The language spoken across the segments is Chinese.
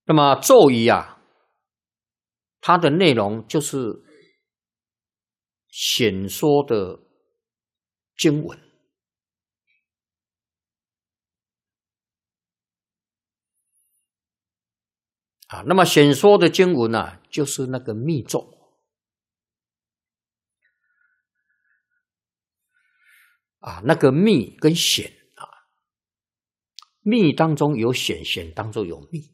那么咒语啊，它的内容就是显说的经文啊。那么显说的经文啊，就是那个密咒啊，那个密跟显啊，密当中有显，显当中有密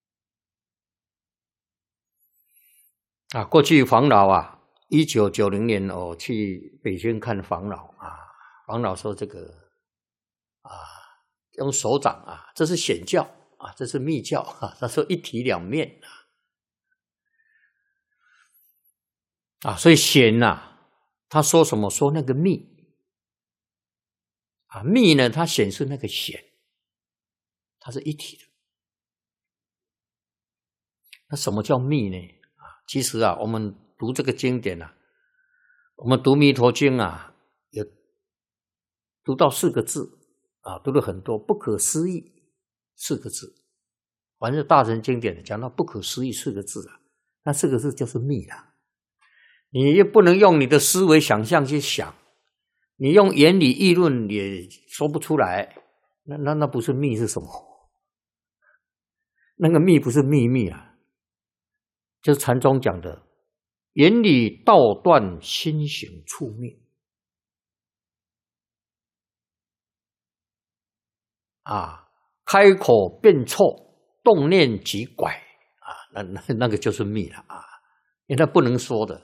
啊。过去黄老啊，1990年我去北京看黄老啊，黄老说这个啊，用手掌啊，这是显教啊，这是密教啊。他说一体两面啊，所以显啊，他说什么？说那个密啊，密呢，它显示那个显，它是一体的。那什么叫密呢？啊，其实啊，我们读这个经典啊，我们读《弥陀经》啊，有读到4个字啊，读了很多不可思议4个字。凡是大乘经典讲到不可思议4个字啊，那4个字就是密了。你又不能用你的思维想象去想，你用言理议论也说不出来，那不是密是什么？那个密不是秘密啊，就是禅宗讲的言理道断，心行处灭啊，开口便错，动念即拐啊，那个就是密了啊，因为它不能说的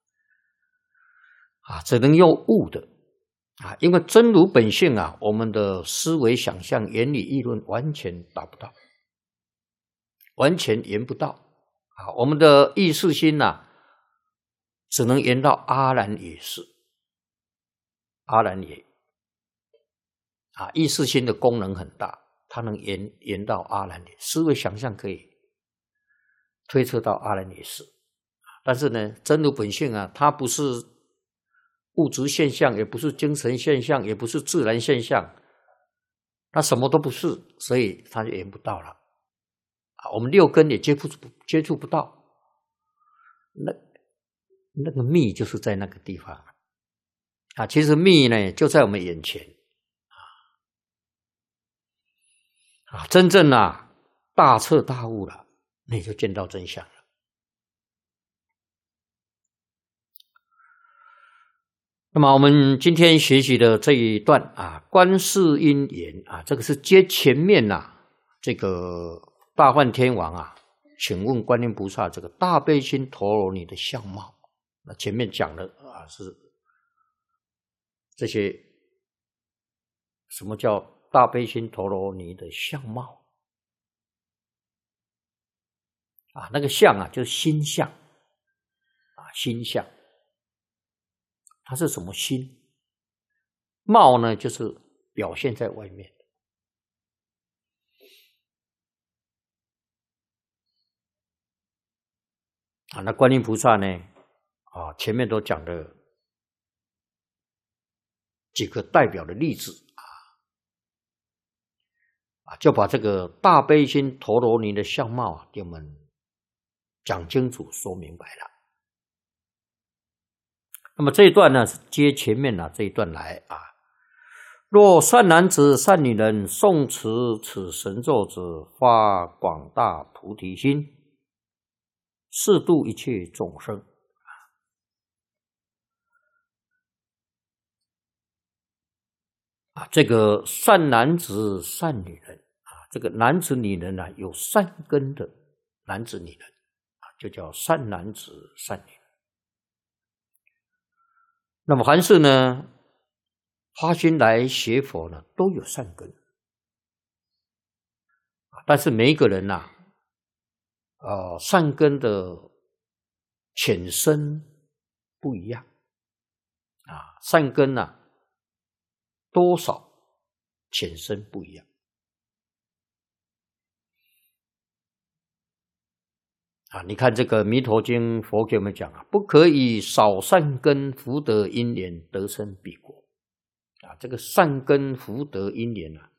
啊，只能用悟的啊，因为真如本性啊，我们的思维想象、言理议论完全达不到，完全言不到啊，我们的意识心啊，只能言到阿兰也是，阿兰也啊，意识心的功能很大，它能言到阿兰也，思维想象可以推测到阿兰也是，但是呢，真如本性啊，它不是物质现象，也不是精神现象，也不是自然现象，它什么都不是，所以它就言不到了啊。我们6根也接触不到，那个密就是在那个地方啊。其实密呢就在我们眼前啊，真正啊大彻大悟了，你就见到真相了。那么我们今天学习的这一段啊，观世音言啊，这个是接前面这个大梵天王啊，请问观音菩萨这个大悲心陀罗尼的相貌。那前面讲的啊是这些什么叫大悲心陀罗尼的相貌啊？那个相啊，就是心相啊，心相。它是什么心？貌呢，就是表现在外面啊。那观音菩萨呢？啊，前面都讲了几个代表的例子啊，就把这个大悲心陀罗尼的相貌啊，给我们讲清楚、说明白了。那么这一段呢，是接前面这一段来啊。若善男子、善女人诵持此神咒者，发广大菩提心，誓度一切众生。啊，这个善男子、善女人啊，这个男子、女人有善根的男子、女人啊，就叫善男子、善女人。那么凡是呢发心来学佛呢，都有善根，但是每一个人善根的浅深不一样啊，善根多少浅深不一样啊。你看这个弥陀经，佛给我们讲不可以少善根福德因缘得生彼国啊。这个善根福德因缘